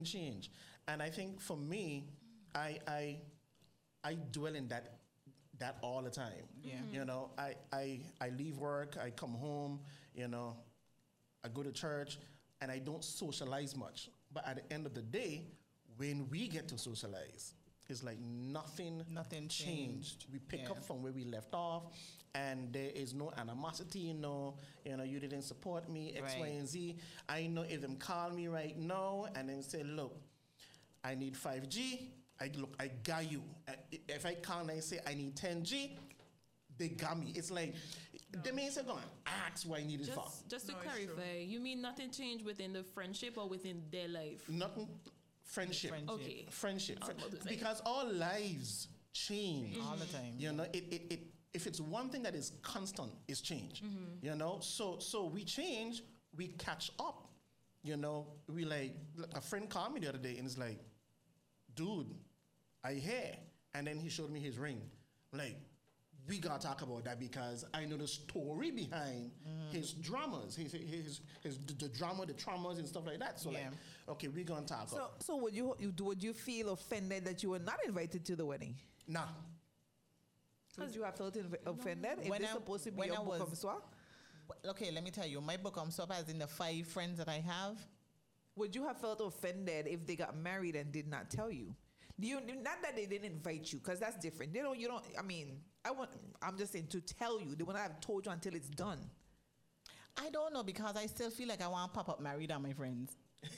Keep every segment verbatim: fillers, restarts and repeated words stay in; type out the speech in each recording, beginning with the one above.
change. And I think for me, I I I dwell in that that all the time. Yeah. You know, I, I I leave work, I come home, you know, I go to church and I don't socialize much. But at the end of the day, when we get to socialize, it's like nothing Nothing changed. changed. We pick Yeah. up from where we left off, and there is no animosity, no, you know, you didn't support me, X, Right. Y, and Z. I know if them call me right now and then say, look, I need five G, I look, I got you. Uh, If I call and I say I need ten G, they got me. It's like, they may say, go on, ask what I need it for. Just, just to No, it's clarify, you mean nothing changed within the friendship or within their life? Nothing, friendship. Friendship. Okay. Friendship. I was about to say. Because our lives change. All the time. You know, it, it, it, if it's one thing that is constant, it's change. Mm-hmm. You know, so so we change, we catch up. You know, we like, a friend called me the other day and it's like, dude, I hear. And then he showed me his ring. Like, we gotta talk about that because I know the story behind his dramas, his, his, his, the drama, the traumas and stuff like that. So Yeah. like, okay, we gonna talk So, about. so would you, you would you feel offended that you were not invited to the wedding? Nah. Would you have felt inv- offended if When this I- supposed to be when your I was- book soir? Okay, let me tell you, my book on swap as in the five friends that I have. Would you have felt offended if they got married and did not tell you? Do you not that they didn't invite you, because that's different. They don't. You don't. I mean, I want. I'm just saying to tell you. They wouldn't have told you until it's done. I don't know because I still feel like I want to pop up married on my friends.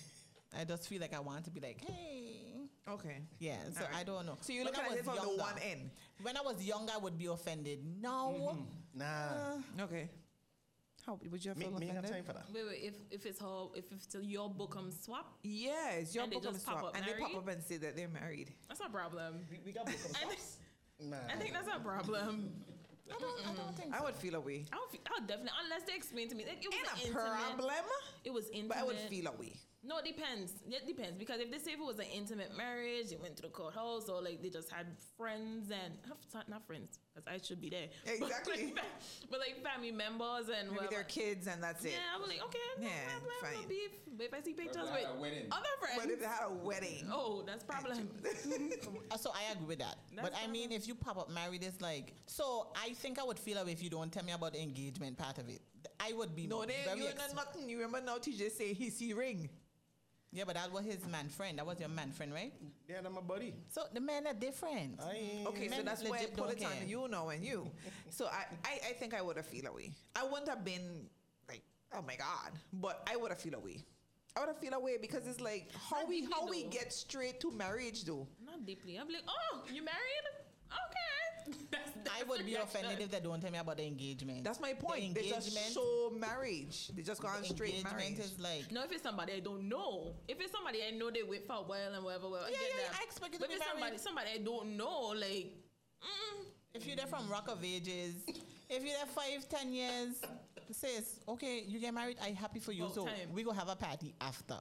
I just feel like I want to be like, hey. Okay. Yeah, so All right. I don't know. So you When look I at it was from the younger- one end. When I was younger, I would be offended. No. Nah. Okay. How would you have me, felt me ain't got time offended? for that. Wait, wait. If if it's her, if it's your book come swap, Yes, your And they book just pop swap, up and they pop married? up and say that they're married. that's not a problem. We, we got book of I think, socks. Nah. I think that's a problem. I don't, I don't think I so. would feel away. I would, feel, I would definitely, unless they explain to me, like, it was Ain't an a intimate. problem. It was intimate. But I would feel away. No, it depends. It depends because if they say if it was an intimate marriage, they went to the courthouse, or like they just had friends and not friends because I should be there. Exactly. But like, but like family members and Maybe whatever. their kids and that's it. Yeah, I was like, okay, no Yeah, problem, fine. no beef. But if I see pictures they with had a wedding. other friends, But if they had a wedding, oh, that's problem. Uh, So I agree with that. That's but I mean, fine. if you pop up married, it's like, so I think I would feel away if you don't tell me about the engagement part of it. I would be no, they very you ex- know nothing. You remember now? T J say he see ring. Yeah, but that was his man friend. That was your man friend, right? Yeah, that's my buddy. So the men are different. I ain't. Okay, so Men that's why I legit put don't it on care. you now and you. So I, I, I think I would have feel away. I wouldn't have been like, oh my god, but I would have feel away. I would have feel away because it's like how Not we deeply how we though. get straight to marriage though. Not deeply. I'm like, oh, you married? Okay. That's, that's I would be the offended reaction. if they don't tell me about the engagement. That's my point. The They just engagement, show marriage. They just go on the straight engagement marriage. is like, No, if it's somebody I don't know. If it's somebody I know they wait for a while and whatever, well, I Yeah, get yeah, that. I expect you to But be if it's somebody, married. somebody I don't know, like, mm, if you're there from Rock of Ages, if you're there five, ten years, says, okay, you get married, I'm happy for you. About so time. we go have a party after.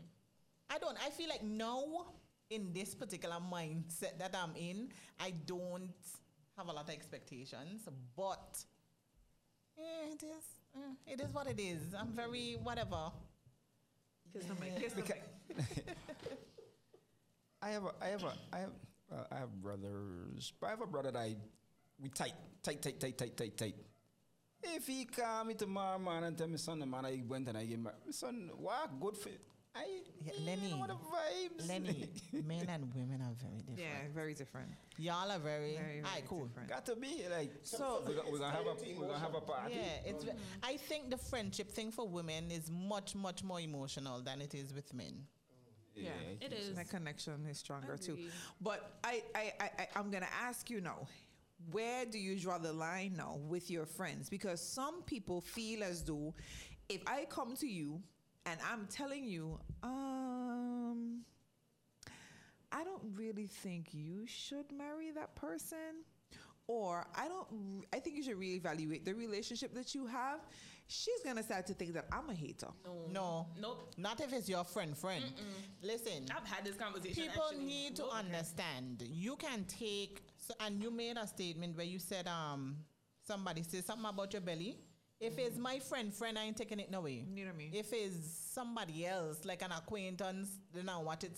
I don't. I feel like now, in this particular mindset that I'm in, I don't have a lot of expectations, but yeah, it is. eh, It is what it is. I'm very whatever. Kiss the mic. Kiss the mic. I have a, I have a, I have, uh, I have brothers, but I have a brother that I, we tight, tight, tight, tight, tight, tight, tight. If he call me tomorrow, man, and tell me, son, man, I went and I gave my son, what, good for it. I, Yeah, you Lenny. know what the vibes. Lenny, men and women are very different. Yeah, very different. Y'all are very. Very, All very right, cool. different. Got to be like, So- we're, gonna- we're gonna have a, we're gonna have a party. Yeah, it's. ve- I think the friendship thing for women is much, much more emotional than it is with men. Yeah, I it think is. That connection is stronger too. Agreed. But I, I, I, I, I'm gonna ask you now. Where do you draw the line now with your friends? Because some people feel as though if I come to you and I'm telling you, um, I don't really think you should marry that person, or I don't, I think you should reevaluate the relationship that you have. She's gonna start to think that I'm a hater. No, Nope. not if it's your friend. Friend, listen. I've had this conversation. People actually. need to Nope. understand. You can take, so, and you made a statement where you said, um, somebody says something about your belly. If it's my friend, friend, I ain't taking it no way. You know what I mean? If it's somebody else, like an acquaintance, then I watch it